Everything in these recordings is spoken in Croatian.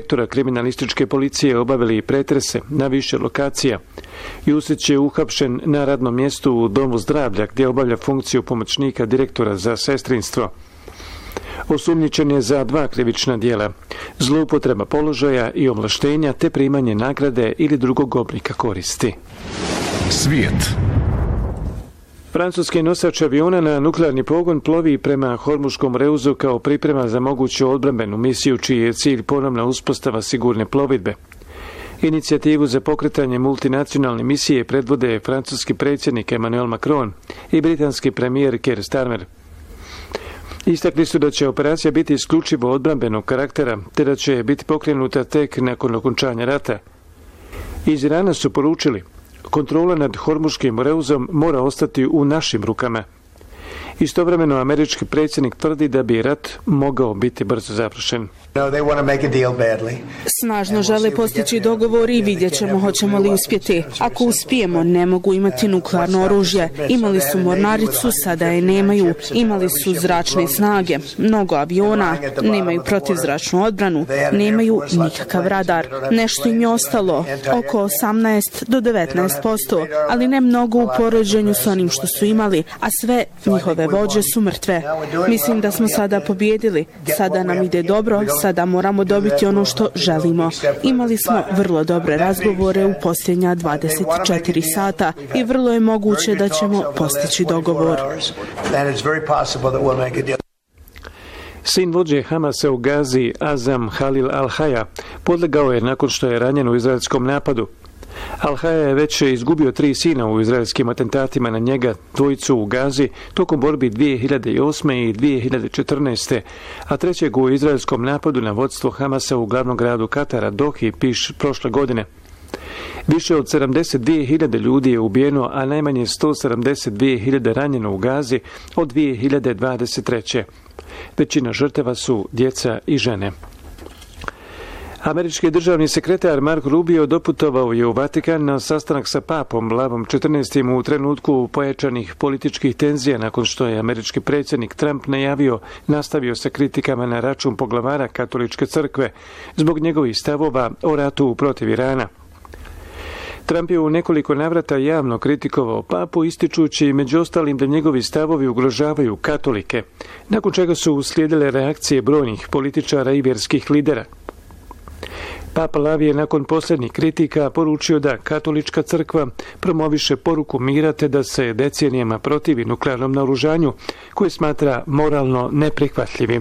direktora kriminalističke policije obavili pretrese na više lokacija. Jusić je uhapšen na radnom mjestu u Domu zdravlja gdje obavlja funkciju pomoćnika direktora za sestrinstvo. Osumnjičen je za 2 krivična djela: zloupotreba položaja i ovlaštenja te primanje nagrade ili drugog oblika koristi. Svijet. Francuski nosač aviona na nuklearni pogon plovi prema Hormuškom reuzu kao priprema za moguću odbrambenu misiju čiji je cilj ponovna uspostava sigurne plovidbe. Inicijativu za pokretanje multinacionalne misije predvode francuski predsjednik Emmanuel Macron i britanski premijer Keir Starmer. Istakli su da će operacija biti isključivo odbrambenog karaktera, te da će biti pokrenuta tek nakon okončanja rata. Iz Irana su poručili: kontrola nad Hormuškim reuzom mora ostati u našim rukama. Istovremeno američki predsjednik tvrdi da bi rat mogao biti brzo završen. Snažno žele postići dogovor i vidjet ćemo hoćemo li uspjeti. Ako uspijemo, ne mogu imati nuklearno oružje. Imali su mornaricu, sada je nemaju. Imali su zračne snage, mnogo aviona, nemaju protivzračnu odbranu, nemaju nikakav radar. Nešto im je ostalo, oko 18 do 19%, ali ne mnogo u poređenju s onim što su imali, a sve njihove vođe su mrtve. Mislim da smo sada pobijedili. Sada nam ide dobro, sada moramo dobiti ono što želimo. Imali smo vrlo dobre razgovore u posljednja 24 sata i vrlo je moguće da ćemo postići dogovor. Sin vođe Hamasa u Gazi, Azam Halil al-Haya, podlegao je nakon što je ranjen u izraelskom napadu. Al-Haya je već izgubio 3 sina u izraelskim atentatima na njega, 2 u Gazi, tokom borbi 2008. i 2014. a 3. u izraelskom napadu na vodstvo Hamasa u glavnom gradu Katara, Dohi, prošle godine. Više od 72.000 ljudi je ubijeno, a najmanje 172.000 ranjeno u Gazi od 2023. Većina žrtava su djeca i žene. Američki državni sekretar Mark Rubio doputovao je u Vatikan na sastanak sa papom Lavom XIV. U trenutku pojačanih političkih tenzija nakon što je američki predsjednik Trump nastavio sa kritikama na račun poglavara Katoličke crkve zbog njegovih stavova o ratu protiv Irana. Trump je u nekoliko navrata javno kritikovao papu, ističući među ostalim da njegovi stavovi ugrožavaju katolike, nakon čega su uslijedile reakcije brojnih političara i vjerskih lidera. Papa Lav je nakon posljednjih kritika poručio da Katolička crkva promoviše poruku mira te da se decenijama protivi nuklearnom naoružanju koje smatra moralno neprihvatljivim.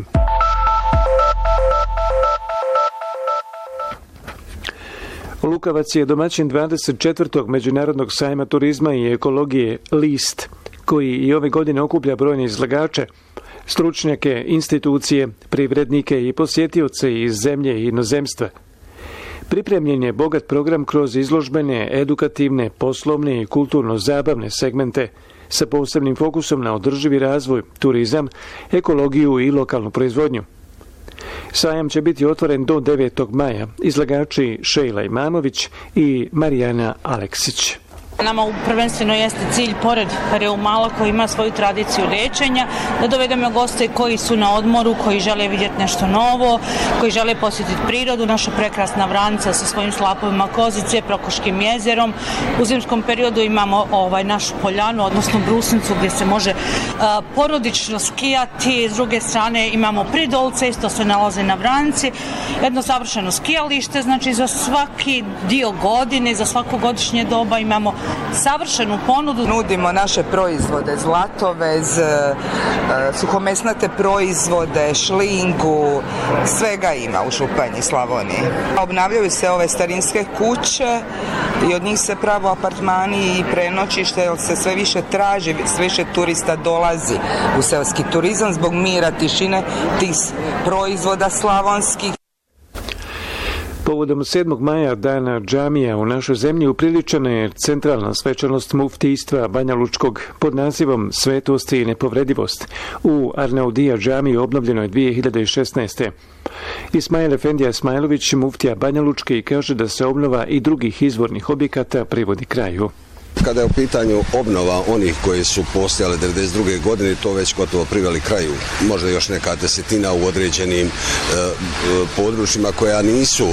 Lukavac je domaćin 24. Međunarodnog sajma turizma i ekologije List, koji i ove godine okuplja brojne izlagače, stručnjake, institucije, privrednike i posjetioce iz zemlje i inozemstva. Pripremljen je bogat program kroz izložbene, edukativne, poslovne i kulturno-zabavne segmente sa posebnim fokusom na održivi razvoj, turizam, ekologiju i lokalnu proizvodnju. Sajam će biti otvoren do 9. maja. Izlagači Šejla Imamović i Marijana Aleksić. Nama prvenstveno jeste cilj, pored reumala koji ima svoju tradiciju liječenja, da dovedemo goste koji su na odmoru, koji žele vidjeti nešto novo, koji žele posjetiti prirodu, naša prekrasna Vranca sa svojim slapovima Kozice, Prokoškim jezerom. U zimskom periodu imamo našu poljanu, odnosno Brusnicu, gdje se može porodično skijati. S druge strane imamo Pridolce, isto se nalaze na Vranci. Jedno savršeno skijalište, znači za svaki dio godine, za svako godišnje doba imamo savršenu ponudu. Nudimo naše proizvode, zlatovez, suhomesnate proizvode, šlinku, svega ima u Županji, Slavoniji. Obnavljaju se ove starinske kuće i od njih se pravo apartmani i prenoćište, jer se sve više traži, sve više turista dolazi u seoski turizam zbog mira, tišine, tih proizvoda slavonskih. Povodom 7. maja, dana džamija u našoj zemlji, upriličena je centralna svečanost muftijstva Banjalučkog pod nazivom Svetost i nepovredivost. U Arnaudija džamiji obnovljeno je 2016. Ismail Efendija Ismailović, muftija Banjalučke, kaže da se obnova i drugih izvornih objekata privodi kraju. Kada je u pitanju obnova onih koji su postojale 1992. godine, to već gotovo priveli kraju. Možda još neka desetina u određenim područjima koja nisu